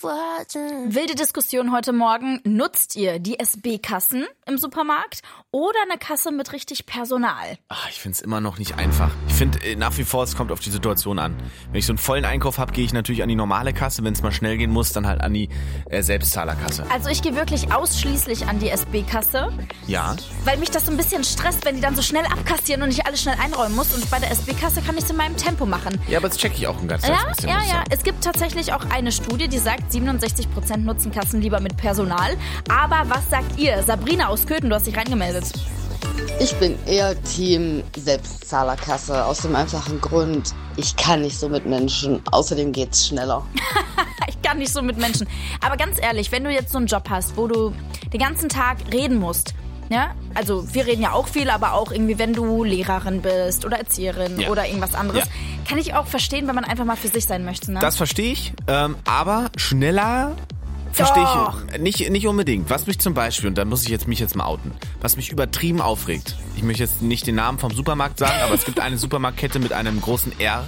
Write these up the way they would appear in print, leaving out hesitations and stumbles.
Wilde Diskussion heute Morgen. Nutzt ihr die SB-Kassen im Supermarkt oder eine Kasse mit richtig Personal? Ich finde es immer noch nicht einfach. Ich finde nach wie vor, es kommt auf die Situation an. Wenn ich so einen vollen Einkauf habe, gehe ich natürlich an die normale Kasse. Wenn es mal schnell gehen muss, dann halt an die Selbstzahlerkasse. Also ich gehe wirklich ausschließlich an die SB-Kasse. Ja. Weil mich das so ein bisschen stresst, wenn die dann so schnell abkassieren und ich alles schnell einräumen muss. Und bei der SB-Kasse kann ich es in meinem Tempo machen. Ja, aber das checke ich auch ein ganzes bisschen. Ja. Es gibt tatsächlich auch eine Studie, die sagt, 67% nutzen Kassen lieber mit Personal. Aber was sagt ihr? Sabrina aus Köthen, du hast dich reingemeldet. Ich bin eher Team Selbstzahlerkasse, aus dem einfachen Grund, ich kann nicht so mit Menschen, außerdem geht's schneller. Ich kann nicht so mit Menschen. Aber ganz ehrlich, wenn du jetzt so einen Job hast, wo du den ganzen Tag reden musst, ja, also wir reden ja auch viel, aber auch irgendwie, wenn du Lehrerin bist oder Erzieherin oder irgendwas anderes, kann ich auch verstehen, wenn man einfach mal für sich sein möchte. Ne? Das verstehe ich, aber schneller verstehe ich nicht unbedingt. Was mich zum Beispiel, und da muss ich mich jetzt mal outen, was mich übertrieben aufregt, ich möchte jetzt nicht den Namen vom Supermarkt sagen, aber es gibt eine Supermarktkette mit einem großen R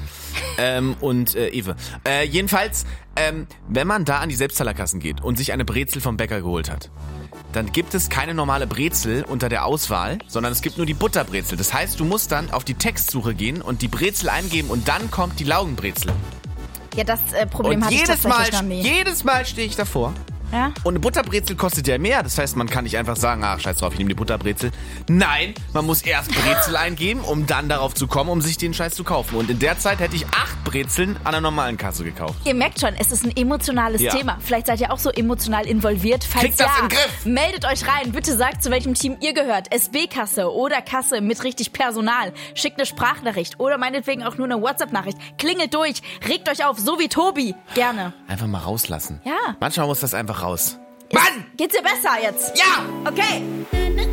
und Ewe. Jedenfalls, wenn man da an die Selbstzahlerkassen geht und sich eine Brezel vom Bäcker geholt hat, dann gibt es keine normale Brezel unter der Auswahl, sondern es gibt nur die Butterbrezel. Das heißt, du musst dann auf die Textsuche gehen und die Brezel eingeben und dann kommt die Laugenbrezel. Ja, das Problem hatte ich tatsächlich noch nie. Jedes Mal stehe ich davor. Ja? Und eine Butterbrezel kostet ja mehr. Das heißt, man kann nicht einfach sagen, scheiß drauf, ich nehme die Butterbrezel. Nein, man muss erst Brezel eingeben, um dann darauf zu kommen, um sich den Scheiß zu kaufen. Und in der Zeit hätte ich 8 Brezeln an der normalen Kasse gekauft. Ihr merkt schon, es ist ein emotionales Thema. Vielleicht seid ihr auch so emotional involviert. Falls Kriegt das in den Griff! Meldet euch rein. Bitte sagt, zu welchem Team ihr gehört. SB-Kasse oder Kasse mit richtig Personal. Schickt eine Sprachnachricht oder meinetwegen auch nur eine WhatsApp-Nachricht. Klingelt durch, regt euch auf, so wie Tobi. Gerne. Einfach mal rauslassen. Ja. Manchmal muss das einfach raus. Mann! Geht's dir besser jetzt? Ja! Okay.